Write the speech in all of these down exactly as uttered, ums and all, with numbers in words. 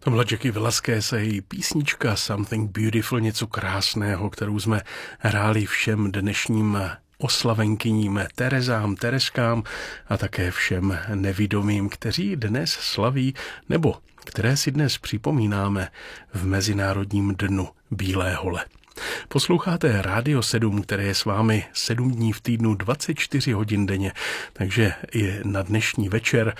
To byla Jackie Velasquez a její písnička Something Beautiful, něco krásného, kterou jsme hráli všem dnešním oslavenkyním Terezám, Tereskám a také všem nevidomým, kteří dnes slaví nebo které si dnes připomínáme v Mezinárodním dnu Bílé hole. Posloucháte Rádio sedm, které je s vámi sedm dní v týdnu, dvacet čtyři hodin denně, takže i na dnešní večer,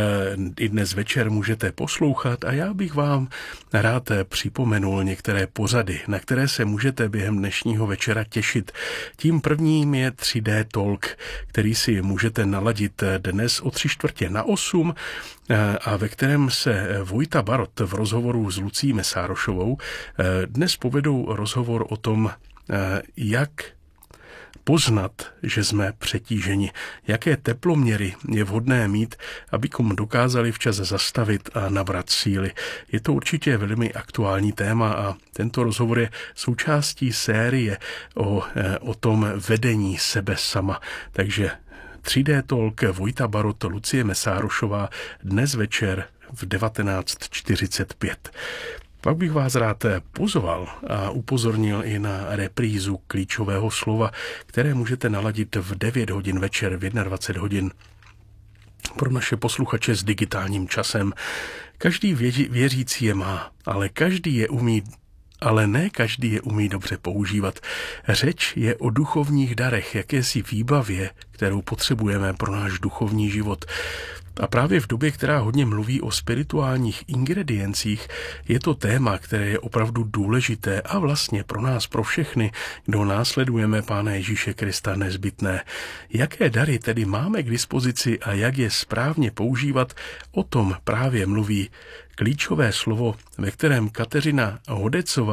i dnes večer můžete poslouchat a já bych vám rád připomenul některé pořady, na které se můžete během dnešního večera těšit. Tím prvním je tři dé Talk, který si můžete naladit dnes o tři čtvrtě na osm a ve kterém se Vojta Barot v rozhovoru s Lucí Mesárošovou dnes povedou rozhovor o tom, jak poznat, že jsme přetíženi, jaké teploměry je vhodné mít, abychom dokázali včas zastavit a nabrat síly. Je to určitě velmi aktuální téma a tento rozhovor je součástí série o, o tom vedení sebe sama. Takže tři dé Talk, Vojta Barot, Lucie Mesárošová dnes večer v devatenáct čtyřicet pět. Pak bych vás rád pozval a upozornil i na reprízu klíčového slova, které můžete naladit v devět hodin večer, v dvacet jedna hodin. Pro naše posluchače s digitálním časem. Každý věří, věřící je má, ale každý je umí Ale ne každý je umí dobře používat. Řeč je o duchovních darech, jakési výbavě, kterou potřebujeme pro náš duchovní život. A právě v době, která hodně mluví o spirituálních ingrediencích, je to téma, které je opravdu důležité a vlastně pro nás, pro všechny, kdo následujeme Pána Ježíše Krista, nezbytné. Jaké dary tedy máme k dispozici a jak je správně používat, o tom právě mluví klíčové slovo, ve kterém Kateřina Hodecová